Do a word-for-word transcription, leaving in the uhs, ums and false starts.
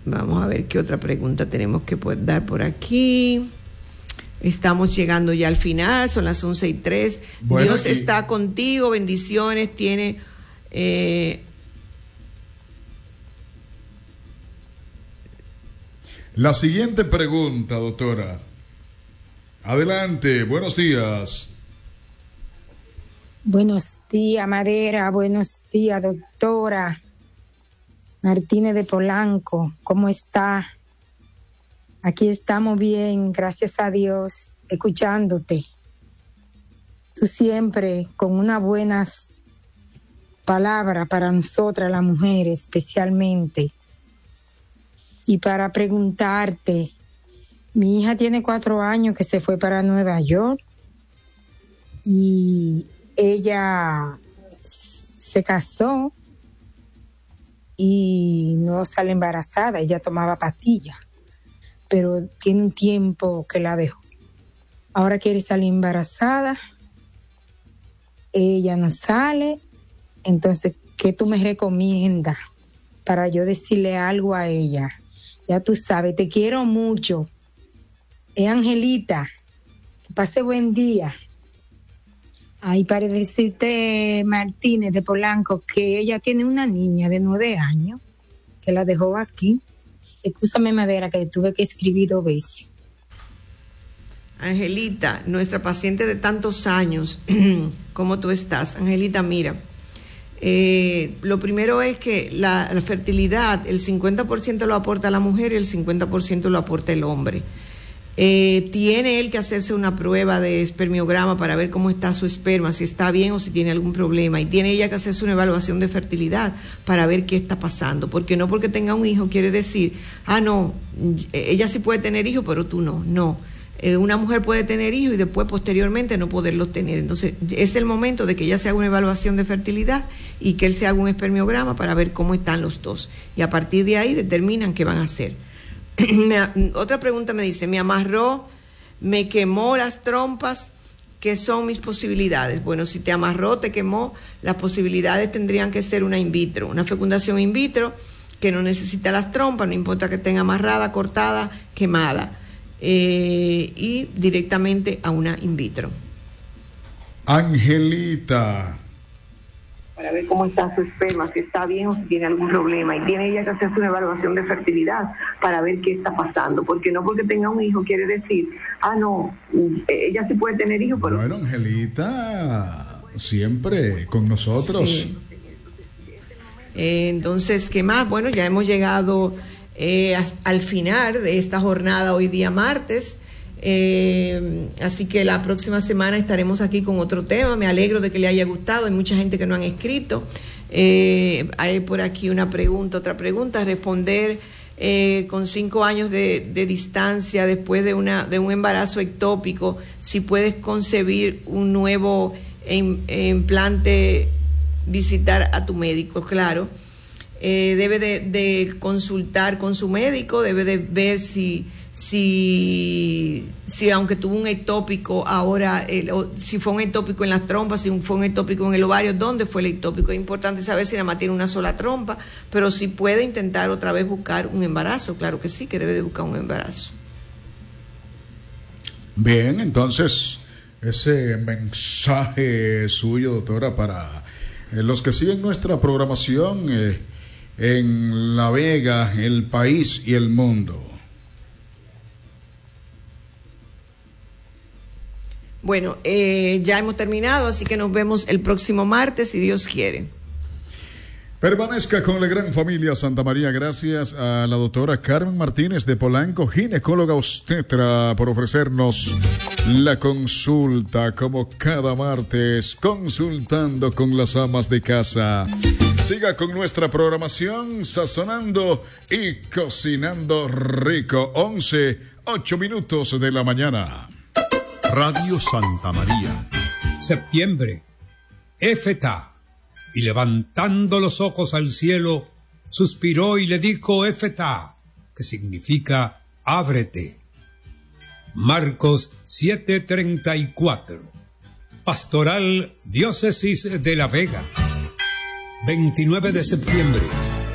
Vamos a ver qué otra pregunta tenemos que poder dar por aquí. Estamos llegando ya al final, son las once y tres. Bueno, Dios y... está contigo, bendiciones, tiene... Eh... La siguiente pregunta, doctora. Adelante, buenos días. Buenos días, Madera, buenos días, doctora. Martínez de Polanco, ¿cómo está? Aquí estamos bien, gracias a Dios, escuchándote. Tú siempre con unas buenas palabras para nosotras las mujeres especialmente. Y para preguntarte, mi hija tiene cuatro años que se fue para Nueva York y ella se casó y no sale embarazada, ella tomaba pastillas, pero tiene un tiempo que la dejó. Ahora quiere salir embarazada, ella no sale, entonces, ¿qué tú me recomiendas para yo decirle algo a ella? Ya tú sabes, te quiero mucho. Es Angelita, que pase buen día. Ay, para decirte, Martínez de Polanco, que ella tiene una niña de nueve años, que la dejó aquí. Excúsame, Madera, que tuve que escribir dos veces. Angelita, nuestra paciente de tantos años, ¿cómo tú estás? Angelita, mira, eh, lo primero es que la, la fertilidad, el cincuenta por ciento lo aporta la mujer y el cincuenta por ciento lo aporta el hombre. Eh, tiene él que hacerse una prueba de espermiograma para ver cómo está su esperma, si está bien o si tiene algún problema, y tiene ella que hacerse una evaluación de fertilidad para ver qué está pasando, porque no porque tenga un hijo quiere decir, ah no, ella sí puede tener hijos pero tú no, no. Eh, una mujer puede tener hijos y después posteriormente no poderlos tener. Entonces es el momento de que ella se haga una evaluación de fertilidad y que él se haga un espermiograma para ver cómo están los dos, y a partir de ahí determinan qué van a hacer. me, otra pregunta me dice, me amarró, me quemó las trompas, ¿qué son mis posibilidades? Bueno, si te amarró, te quemó, las posibilidades tendrían que ser una in vitro, una fecundación in vitro que no necesita las trompas, no importa que estén amarrada, cortada, quemada. Eh, y directamente a una in vitro. Angelita, para ver cómo está su esperma, si está bien o si tiene algún problema, y tiene ella que hacerse una evaluación de fertilidad para ver qué está pasando, porque no porque tenga un hijo quiere decir, ah no, ella sí puede tener hijos, pero... Bueno, Angelita, siempre con nosotros. Sí. Eh, entonces, ¿qué más? Bueno, ya hemos llegado Eh, al final de esta jornada hoy día martes, eh, así que la próxima semana estaremos aquí con otro tema. Me alegro de que le haya gustado, hay mucha gente que no han escrito. Eh, hay por aquí una pregunta, otra pregunta, responder eh, con cinco años de, de distancia después de, una, de un embarazo ectópico, si puedes concebir un nuevo em, implante, visitar a tu médico, claro. Eh, debe de, de consultar con su médico, debe de ver si, si, si aunque tuvo un ectópico ahora, el, o, si fue un ectópico en las trompas, si fue un ectópico en el ovario, ¿dónde fue el ectópico? Es importante saber si nada más tiene una sola trompa, pero si puede intentar otra vez buscar un embarazo, claro que sí, que debe de buscar un embarazo. Bien, entonces, ese mensaje suyo, doctora, para eh, los que siguen nuestra programación, eh, en La Vega, el país y el mundo. Bueno, eh, ya hemos terminado, así que nos vemos el próximo martes, si Dios quiere. Permanezca con la gran familia Santa María. Gracias a la doctora Carmen Martínez de Polanco, ginecóloga obstetra, por ofrecernos la consulta, como cada martes, consultando con las amas de casa. Siga con nuestra programación, sazonando y cocinando rico. once, ocho minutos de la mañana. Radio Santa María. Septiembre. Éfeta. Y levantando los ojos al cielo, suspiró y le dijo Éfeta, que significa ábrete. Marcos siete treinta y cuatro. Pastoral Diócesis de La Vega. veintinueve de septiembre.